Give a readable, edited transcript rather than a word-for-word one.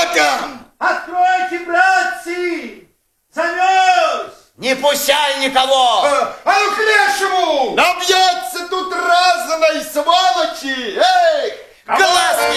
там? Откройте, братцы! Замерз! Не пущай никого! А ну к лешему! Набьется!